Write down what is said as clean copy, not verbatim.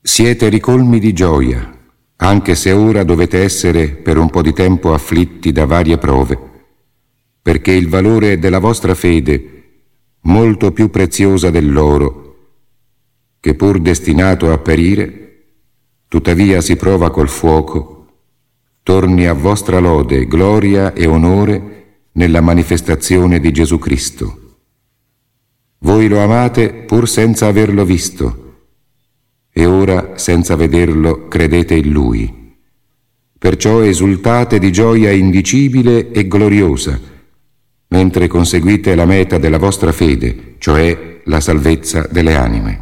Siete ricolmi di gioia, anche se ora dovete essere per un po' di tempo afflitti da varie prove, perché il valore della vostra fede, molto più preziosa dell'oro, che pur destinato a perire, tuttavia si prova col fuoco, torni a vostra lode, gloria e onore nella manifestazione di Gesù Cristo. Voi lo amate pur senza averlo visto, e ora, senza vederlo, credete in Lui. Perciò esultate di gioia indicibile e gloriosa, mentre conseguite la meta della vostra fede, cioè la salvezza delle anime.